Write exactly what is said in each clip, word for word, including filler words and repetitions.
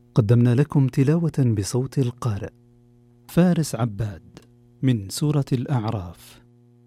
قدمنا لكم تلاوة بصوت القارئ فارس عباد من سورة الأعراف.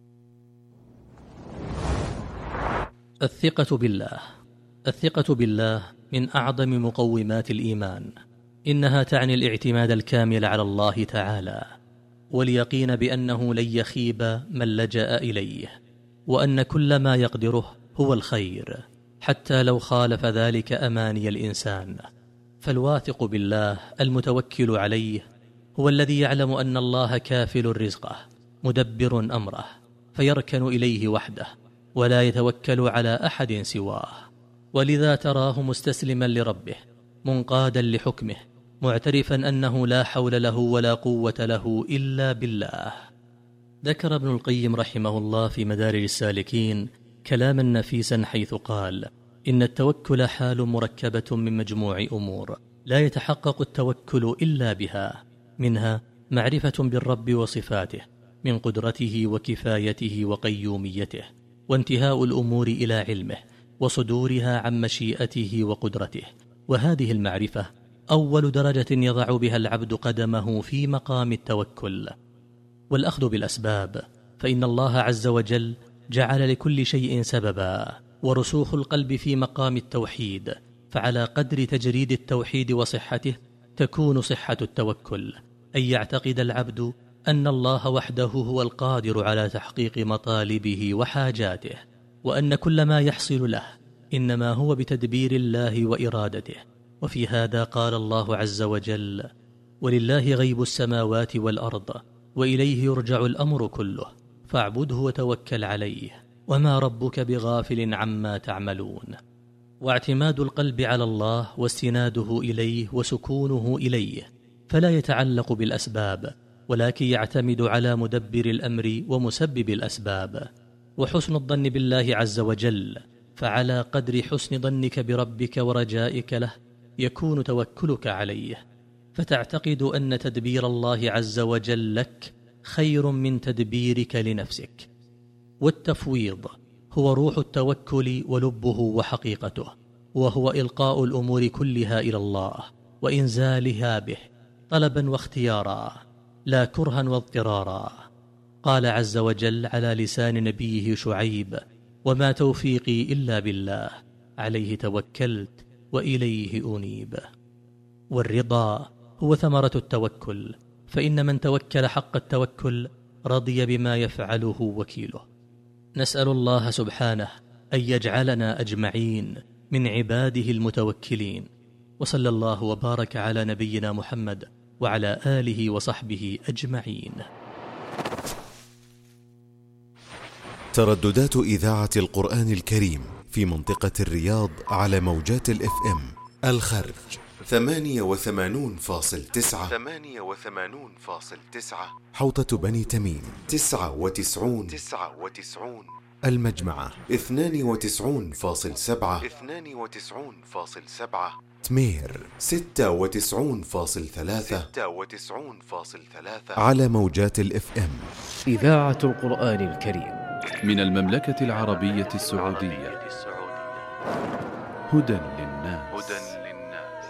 الثقة بالله. الثقة بالله من أعظم مقومات الإيمان، إنها تعني الاعتماد الكامل على الله تعالى، واليقين بأنه لن يخيب من لجأ إليه، وأن كل ما يقدره هو الخير حتى لو خالف ذلك أماني الإنسان. فالواثق بالله المتوكل عليه هو الذي يعلم أن الله كافل رزقه مدبر أمره، فيركن إليه وحده ولا يتوكل على أحد سواه، ولذا تراه مستسلما لربه منقادا لحكمه، معترفا أنه لا حول له ولا قوة له إلا بالله. ذكر ابن القيم رحمه الله في مدارج السالكين كلاما نفيسا حيث قال: إن التوكل حال مركبة من مجموع أمور لا يتحقق التوكل إلا بها، منها معرفة بالرب وصفاته من قدرته وكفايته وقيوميته، وانتهاء الأمور إلى علمه وصدورها عن مشيئته وقدرته، وهذه المعرفة أول درجة يضع بها العبد قدمه في مقام التوكل. والأخذ بالأسباب، فإن الله عز وجل جعل لكل شيء سببا، ورسوخ القلب في مقام التوحيد، فعلى قدر تجريد التوحيد وصحته تكون صحة التوكل، أن يعتقد العبد أن الله وحده هو القادر على تحقيق مطالبه وحاجاته، وأن كل ما يحصل له إنما هو بتدبير الله وإرادته. وفي هذا قال الله عز وجل: ولله غيب السماوات والأرض وإليه يرجع الأمر كله فاعبده وتوكل عليه وما ربك بغافل عما تعملون. واعتماد القلب على الله واستناده إليه وسكونه إليه، فلا يتعلق بالأسباب، ولكن يعتمد على مدبر الأمر ومسبب الأسباب. وحسن الظن بالله عز وجل، فعلى قدر حسن ظنك بربك ورجائك له يكون توكلك عليه، فتعتقد أن تدبير الله عز وجل لك خير من تدبيرك لنفسك. والتفويض هو روح التوكل ولبه وحقيقته، وهو إلقاء الأمور كلها إلى الله وإنزالها به طلبا واختيارا، لا كرها واضطرارا. قال عز وجل على لسان نبيه شعيب: وما توفيقي إلا بالله عليه توكلت وإليه أنيب. والرضا هو ثمرة التوكل، فإن من توكل حق التوكل رضي بما يفعله وكيله. نسأل الله سبحانه أن يجعلنا أجمعين من عباده المتوكلين، وصلى الله وبارك على نبينا محمد وعلى آله وصحبه أجمعين. ترددات إذاعة القرآن الكريم في منطقة الرياض على موجات الإف إم: الخرج ثمانية وثمانون فاصل تسعة ثمانية وثمانون فاصل تسعة، حوطة بني تميم تسعة وتسعون تسعة وتسعون، المجمعة اثنان وتسعون فاصل سبعة اثنان وتسعون فاصل سبعة، تمير ستة وتسعون فاصل ثلاثة ستة وتسعون فاصل ثلاثة، على موجات الإف إم. إذاعة القرآن الكريم من المملكة العربية السعودية. هدى للناس. هدى للناس.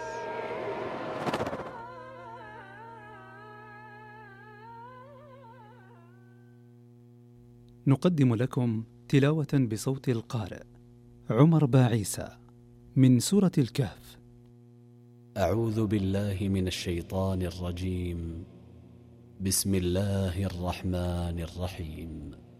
نقدم لكم تلاوة بصوت القارئ عمر باعيسى من سورة الكهف. أعوذ بالله من الشيطان الرجيم. بسم الله الرحمن الرحيم.